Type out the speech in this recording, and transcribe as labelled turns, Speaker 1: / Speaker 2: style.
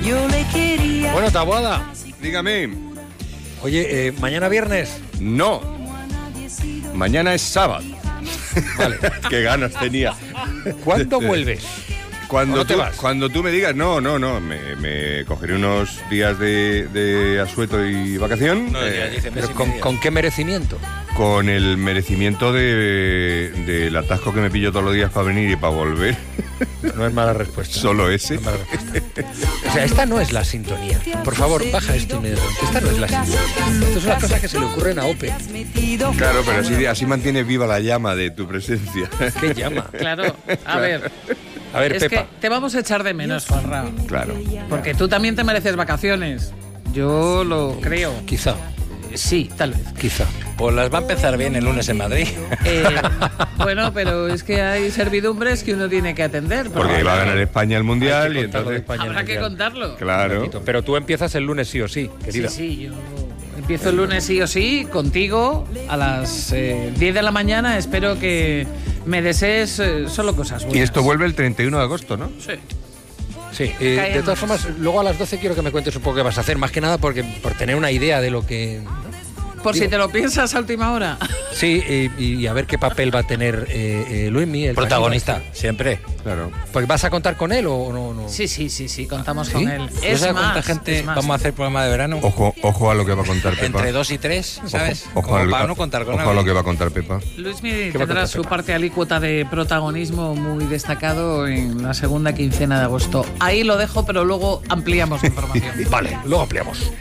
Speaker 1: Bueno, Taboada.
Speaker 2: Dígame.
Speaker 1: Oye, ¿mañana viernes?
Speaker 2: No. Mañana es sábado.
Speaker 1: Vale.
Speaker 2: Qué ganas tenía.
Speaker 1: ¿Cuándo vuelves?
Speaker 2: Cuando
Speaker 1: te vas?
Speaker 2: Cuando tú me digas, no, me cogeré unos días de asueto y vacación.
Speaker 1: Pero ¿con qué merecimiento?
Speaker 2: Con el merecimiento del atasco que me pillo todos los días para venir y para volver.
Speaker 1: No es mala respuesta.
Speaker 2: Solo ese.
Speaker 1: No es mala respuesta. O sea, esta no es la sintonía. Por favor, baja esto inmediatamente. Esta no es la sintonía. Esto es una cosa que se le ocurren a Ope.
Speaker 2: Claro, pero así mantienes viva la llama de tu presencia.
Speaker 1: ¿Qué llama?
Speaker 3: Claro, a ver,
Speaker 1: Es
Speaker 3: que te vamos a echar de menos, Juanra.
Speaker 2: Claro.
Speaker 3: Porque tú también te mereces vacaciones. Yo lo creo.
Speaker 1: Quizá.
Speaker 3: Sí, tal vez.
Speaker 1: Quizá.
Speaker 4: Pues las va a empezar bien el lunes en Madrid.
Speaker 3: Bueno, pero es que hay servidumbres que uno tiene que atender.
Speaker 2: Porque va a ganar España el Mundial y entonces...
Speaker 3: Habrá que contarlo.
Speaker 2: Claro.
Speaker 1: Pero tú empiezas el lunes sí o sí, querida.
Speaker 3: Sí, yo empiezo el lunes sí o sí, contigo, a las 10 de la mañana. Espero que me desees solo cosas buenas.
Speaker 2: Y esto vuelve el 31 de agosto, ¿no?
Speaker 3: Sí.
Speaker 1: Sí, de todas formas, luego a las 12 quiero que me cuentes un poco qué vas a hacer, más que nada por tener una idea de lo que...
Speaker 3: Por si te lo piensas a última hora.
Speaker 1: Sí, y a ver qué papel va a tener Luismi, el
Speaker 4: Protagonista,
Speaker 1: Paquito.
Speaker 4: Siempre.
Speaker 2: Claro.
Speaker 1: Porque ¿vas a contar con él o no?
Speaker 3: Sí, contamos
Speaker 1: ¿Sí?
Speaker 3: con él.
Speaker 4: ¿Tú sabes cuánta gente vamos a hacer programa de verano?
Speaker 2: Ojo a lo que va a contar Pepa.
Speaker 4: Entre 2 y 3, ¿sabes?
Speaker 2: Ojo
Speaker 4: Como para no contar con
Speaker 2: ojo a
Speaker 4: nadie.
Speaker 2: lo que va a contar Pepa.
Speaker 3: Luismi
Speaker 1: va a
Speaker 3: tendrá
Speaker 1: contar,
Speaker 3: su
Speaker 1: Pepa?
Speaker 3: parte alícuota de protagonismo muy destacado en la segunda quincena de agosto. Ahí lo dejo, pero luego ampliamos la información.
Speaker 1: Vale, luego ampliamos.